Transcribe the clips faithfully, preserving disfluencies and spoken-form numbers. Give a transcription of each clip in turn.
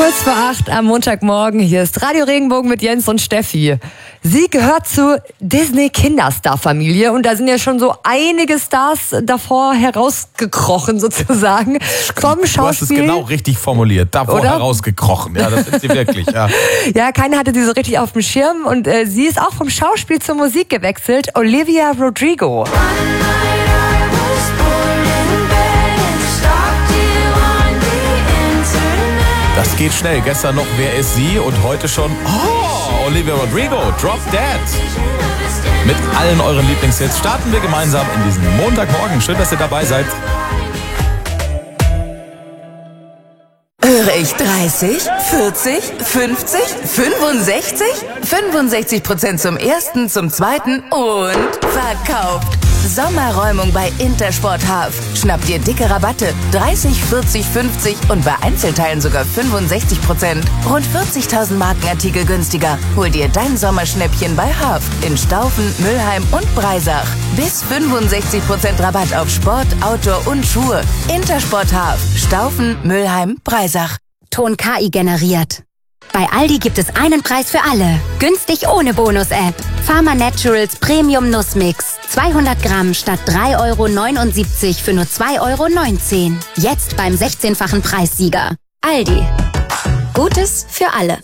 Kurz vor acht am Montagmorgen, hier ist Radio Regenbogen mit Jens und Steffi. Sie gehört zur Disney-Kinderstar-Familie und da sind ja schon so einige Stars davor herausgekrochen sozusagen. Vom Schauspiel. Du hast es genau richtig formuliert, davor Oder? herausgekrochen. Ja, das sind sie wirklich. Ja, ja, keiner hatte sie so richtig auf dem Schirm und äh, sie ist auch vom Schauspiel zur Musik gewechselt. Olivia Rodrigo. Das geht schnell. Gestern noch, wer ist sie? Und heute schon, oh, Olivia Rodrigo, Drop Dead. Mit allen euren Lieblingshits starten wir gemeinsam in diesen Montagmorgen. Schön, dass ihr dabei seid. Höre ich dreißig, vierzig, fünfzig, fünfundsechzig? fünfundsechzig Prozent zum ersten, zum zweiten und verkauft. Sommerräumung bei Intersport Half. Schnapp dir dicke Rabatte. dreißig, vierzig, fünfzig und bei Einzelteilen sogar fünfundsechzig Prozent. Rund vierzigtausend Markenartikel günstiger. Hol dir dein Sommerschnäppchen bei Half in Staufen, Mülheim und Breisach. Bis fünfundsechzig Prozent Rabatt auf Sport, Outdoor und Schuhe. Intersport Half. Staufen, Mülheim, Breisach. Ton K I generiert. Bei Aldi gibt es einen Preis für alle. Günstig ohne Bonus-App. Pharma Naturals Premium Nussmix. zweihundert Gramm statt drei Euro neunundsiebzig für nur zwei Euro neunzehn. Jetzt beim sechzehnfachen Preissieger. Aldi. Gutes für alle.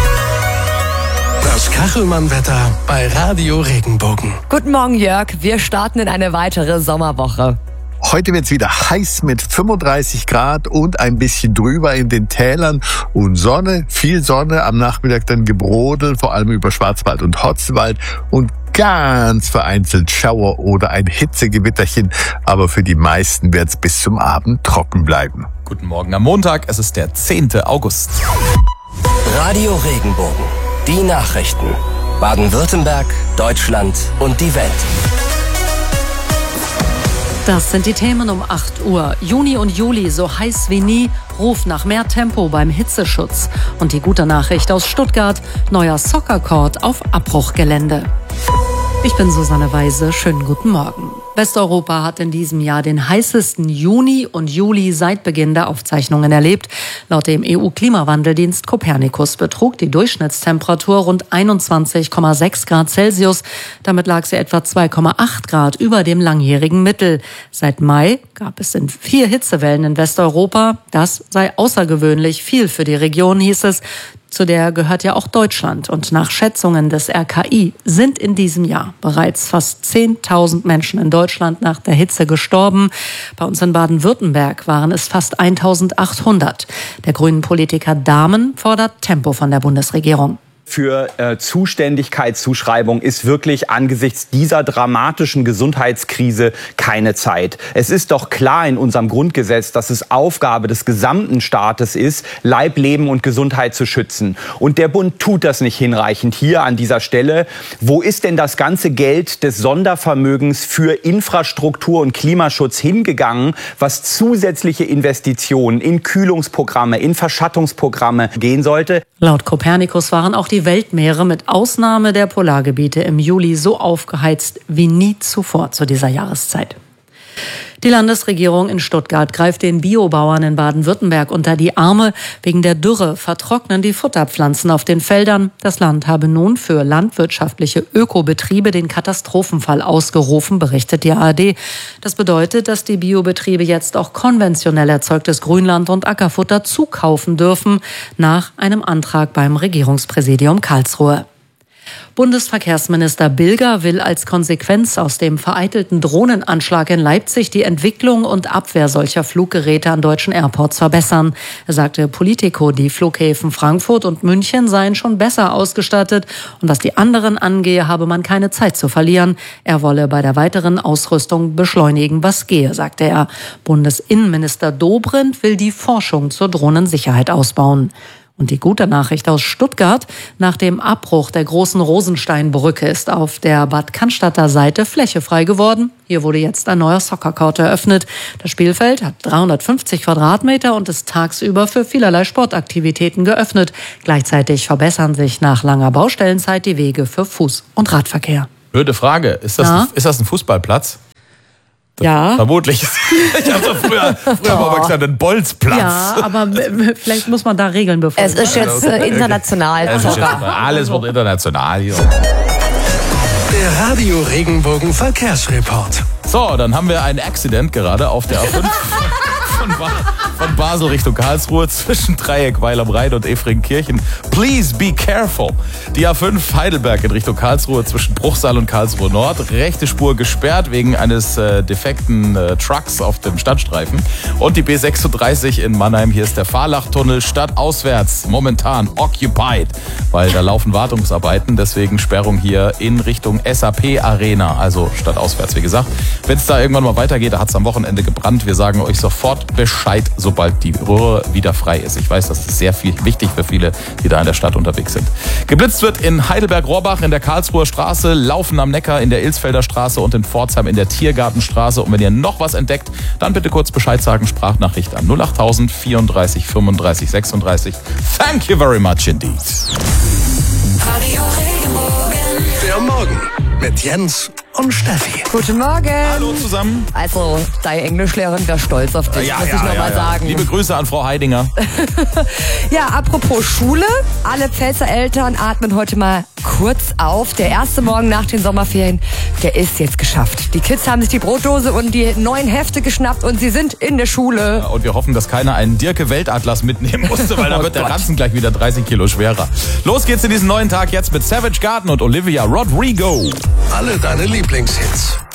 Das Kachelmann-Wetter bei Radio Regenbogen. Guten Morgen, Jörg. Wir starten in eine weitere Sommerwoche. Heute wird's wieder heiß mit fünfunddreißig Grad und ein bisschen drüber in den Tälern und Sonne, viel Sonne, am Nachmittag dann Gebrodel, vor allem über Schwarzwald und Hotzenwald und ganz vereinzelt Schauer oder ein Hitzegewitterchen, aber für die meisten wird's bis zum Abend trocken bleiben. Guten Morgen am Montag, es ist der zehnte August. Radio Regenbogen, die Nachrichten. Baden-Württemberg, Deutschland und die Welt. Das sind die Themen um acht Uhr. Juni und Juli so heiß wie nie. Ruf nach mehr Tempo beim Hitzeschutz. Und die gute Nachricht aus Stuttgart. Neuer Soccer-Court auf Abbruchgelände. Ich bin Susanne Weise. Schönen guten Morgen. Westeuropa hat in diesem Jahr den heißesten Juni und Juli seit Beginn der Aufzeichnungen erlebt. Laut dem E U-Klimawandeldienst Copernicus betrug die Durchschnittstemperatur rund einundzwanzig Komma sechs Grad Celsius. Damit lag sie etwa zwei Komma acht Grad über dem langjährigen Mittel. Seit Mai gab es in vier Hitzewellen in Westeuropa. Das sei außergewöhnlich viel für die Region, hieß es. Zu der gehört ja auch Deutschland. Und nach Schätzungen des R K I sind in diesem Jahr bereits fast zehntausend Menschen in Deutschland nach der Hitze gestorben. Bei uns in Baden-Württemberg waren es fast eintausendachthundert. Der grünen Politiker Dahmen fordert Tempo von der Bundesregierung. Für äh, Zuständigkeitszuschreibung ist wirklich angesichts dieser dramatischen Gesundheitskrise keine Zeit. Es ist doch klar in unserem Grundgesetz, dass es Aufgabe des gesamten Staates ist, Leib, Leben und Gesundheit zu schützen. Und der Bund tut das nicht hinreichend hier an dieser Stelle. Wo ist denn das ganze Geld des Sondervermögens für Infrastruktur und Klimaschutz hingegangen, was zusätzliche Investitionen in Kühlungsprogramme, in Verschattungsprogramme gehen sollte? Laut Copernicus waren auch die Weltmeere mit Ausnahme der Polargebiete im Juli so aufgeheizt wie nie zuvor zu dieser Jahreszeit. Die Landesregierung in Stuttgart greift den Biobauern in Baden-Württemberg unter die Arme. Wegen der Dürre vertrocknen die Futterpflanzen auf den Feldern. Das Land habe nun für landwirtschaftliche Ökobetriebe den Katastrophenfall ausgerufen, berichtet die A R D. Das bedeutet, dass die Biobetriebe jetzt auch konventionell erzeugtes Grünland und Ackerfutter zukaufen dürfen, nach einem Antrag beim Regierungspräsidium Karlsruhe. Bundesverkehrsminister Bilger will als Konsequenz aus dem vereitelten Drohnenanschlag in Leipzig die Entwicklung und Abwehr solcher Fluggeräte an deutschen Airports verbessern. Er sagte Politico, die Flughäfen Frankfurt und München seien schon besser ausgestattet und was die anderen angehe, habe man keine Zeit zu verlieren. Er wolle bei der weiteren Ausrüstung beschleunigen, was gehe, sagte er. Bundesinnenminister Dobrindt will die Forschung zur Drohnensicherheit ausbauen. Und die gute Nachricht aus Stuttgart: Nach dem Abbruch der großen Rosensteinbrücke ist auf der Bad Cannstatter Seite Fläche frei geworden. Hier wurde jetzt ein neuer Soccer-Court eröffnet. Das Spielfeld hat dreihundertfünfzig Quadratmeter und ist tagsüber für vielerlei Sportaktivitäten geöffnet. Gleichzeitig verbessern sich nach langer Baustellenzeit die Wege für Fuß- und Radverkehr. Blöde Frage, ist das, ja? ein, ist das ein Fußballplatz? Ja. Vermutlich. Ich habe früher, früher mal gesagt, einen Bolzplatz. Ja, aber vielleicht muss man da Regeln befolgen. Es ist jetzt äh, international. Es ist jetzt, alles wird international hier. Der Radio Regenbogen Verkehrsreport. So, dann haben wir ein Accident gerade auf der A fünf von, ba von Basel Richtung Karlsruhe zwischen Dreieck Weil am Rhein und Efringkirchen. Please be careful. Die A fünf Heidelberg in Richtung Karlsruhe zwischen Bruchsal und Karlsruhe Nord. Rechte Spur gesperrt wegen eines äh, defekten äh, Trucks auf dem Standstreifen. Und die B sechsunddreißig in Mannheim. Hier ist der Fahrlachtunnel stadtauswärts momentan occupied, weil da laufen Wartungsarbeiten. Deswegen Sperrung hier in Richtung S A P Arena, also stadtauswärts, wie gesagt. Wenn es da irgendwann mal weitergeht, da hat es am Wochenende gebrannt. Wir sagen euch sofort Bescheid, sobald die Röhre wieder frei ist. Ich weiß, das ist sehr viel wichtig für viele, die da in der Stadt unterwegs sind. Geblitzt wird in Heidelberg-Rohrbach in der Karlsruher Straße, Laufen am Neckar in der Ilsfelder Straße und in Pforzheim in der Tiergartenstraße. Und wenn ihr noch was entdeckt, dann bitte kurz Bescheid sagen, Sprachnachricht an null achttausend vierunddreißig fünfunddreißig sechsunddreißig. Thank you very much indeed. Der Morgen mit Jens und Steffi. Guten Morgen. Hallo zusammen. Also, deine Englischlehrerin wäre stolz auf dich, Ja, muss ja, ich nochmal ja, ja. sagen. Liebe Grüße an Frau Heidinger. Ja, apropos Schule. Alle Pfälzer Eltern atmen heute mal kurz auf. Der erste Morgen nach den Sommerferien, der ist jetzt geschafft. Die Kids haben sich die Brotdose und die neuen Hefte geschnappt und sie sind in der Schule. Und wir hoffen, dass keiner einen Dirke-Weltatlas mitnehmen musste, weil da wird der Ranzen gleich wieder dreißig Kilo schwerer. Los geht's in diesen neuen Tag jetzt mit Savage Garden und Olivia Rodrigo. Alle deine Lieblingshits.